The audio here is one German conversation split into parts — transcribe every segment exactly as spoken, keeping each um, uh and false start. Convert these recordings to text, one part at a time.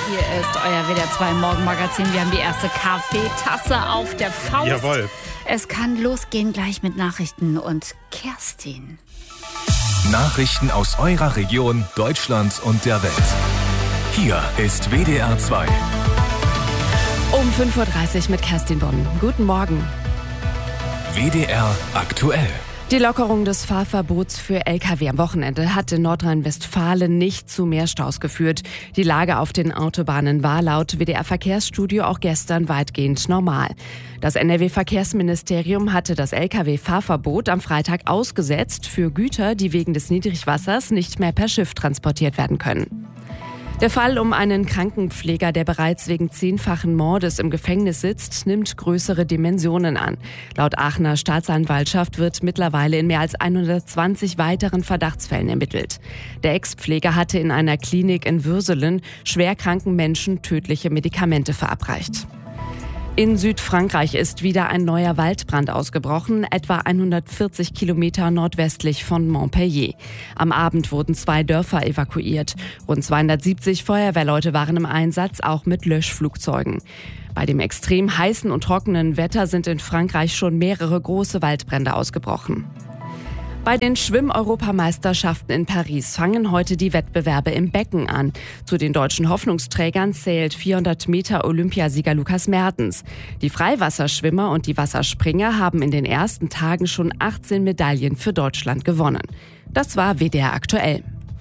Hier ist euer W D R zwei Morgenmagazin. Wir haben die erste Kaffeetasse auf der Faust. Jawohl. Es kann losgehen gleich mit Nachrichten und Kerstin. Nachrichten aus eurer Region, Deutschland und der Welt. Hier ist W D R zwei. Um fünf Uhr dreißig mit Kerstin Bonn. Guten Morgen. W D R aktuell. Die Lockerung des Fahrverbots für L K W am Wochenende hat in Nordrhein-Westfalen nicht zu mehr Staus geführt. Die Lage auf den Autobahnen war laut W D R-Verkehrsstudio auch gestern weitgehend normal. Das N R W-Verkehrsministerium hatte das L K W-Fahrverbot am Freitag ausgesetzt für Güter, die wegen des Niedrigwassers nicht mehr per Schiff transportiert werden können. Der Fall um einen Krankenpfleger, der bereits wegen zehnfachen Mordes im Gefängnis sitzt, nimmt größere Dimensionen an. Laut Aachener Staatsanwaltschaft wird mittlerweile in mehr als hundertzwanzig weiteren Verdachtsfällen ermittelt. Der Ex-Pfleger hatte in einer Klinik in Würselen schwerkranken Menschen tödliche Medikamente verabreicht. In Südfrankreich ist wieder ein neuer Waldbrand ausgebrochen, etwa hundertvierzig Kilometer nordwestlich von Montpellier. Am Abend wurden zwei Dörfer evakuiert. Rund zweihundertsiebzig Feuerwehrleute waren im Einsatz, auch mit Löschflugzeugen. Bei dem extrem heißen und trockenen Wetter sind in Frankreich schon mehrere große Waldbrände ausgebrochen. Bei den Schwimm-Europameisterschaften in Paris fangen heute die Wettbewerbe im Becken an. Zu den deutschen Hoffnungsträgern zählt vierhundert Meter Olympiasieger Lukas Mertens. Die Freiwasserschwimmer und die Wasserspringer haben in den ersten Tagen schon achtzehn Medaillen für Deutschland gewonnen. Das war W D R aktuell.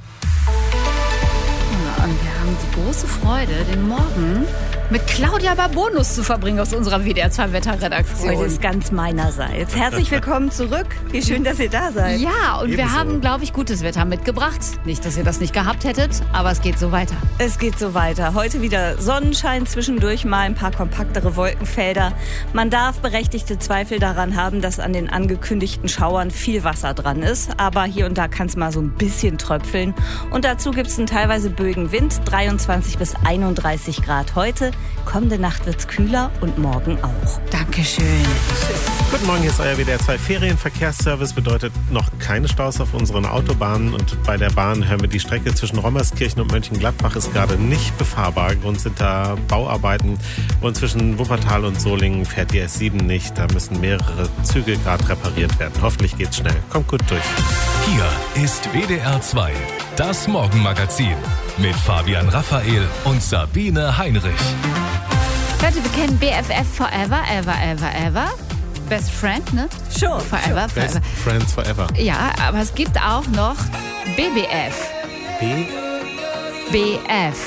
Und wir haben die große Freude, den Morgen mit Claudia Barbonus zu verbringen aus unserer W D R zwei Wetterredaktion. Heute ist ganz meinerseits. Herzlich willkommen zurück. Wie schön, dass ihr da seid. Ja, und Ebenso. wir haben, glaube ich, gutes Wetter mitgebracht. Nicht, dass ihr das nicht gehabt hättet, aber es geht so weiter. Es geht so weiter. Heute wieder Sonnenschein, zwischendurch mal ein paar kompaktere Wolkenfelder. Man darf berechtigte Zweifel daran haben, dass an den angekündigten Schauern viel Wasser dran ist. Aber hier und da kann es mal so ein bisschen tröpfeln. Und dazu gibt es einen teilweise böigen Wind, dreiundzwanzig bis einunddreißig Grad heute. Kommende Nacht wird's kühler und morgen auch. Dankeschön. Guten Morgen, hier ist euer W D R zwei Ferienverkehrsservice. Bedeutet noch keine Staus auf unseren Autobahnen. Und bei der Bahn hören wir, die Strecke zwischen Rommerskirchen und Mönchengladbach ist gerade nicht befahrbar. Grund sind da Bauarbeiten. Und zwischen Wuppertal und Solingen fährt die S sieben nicht. Da müssen mehrere Züge gerade repariert werden. Hoffentlich geht's schnell. Kommt gut durch. Hier ist W D R zwei, das Morgenmagazin mit Fabian Raphael und Sabine Heinrich. Leute, wir kennen B F F Forever, Ever, Ever, Ever. Best Friend, ne? Sure. Forever, Best Forever. Friends Forever. Ja, aber es gibt auch noch B B F. B? B F.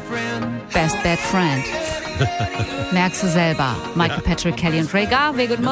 Best Bad Friend. Merkst du selber. Michael Patrick Kelly und Ray Garvey, guten Morgen.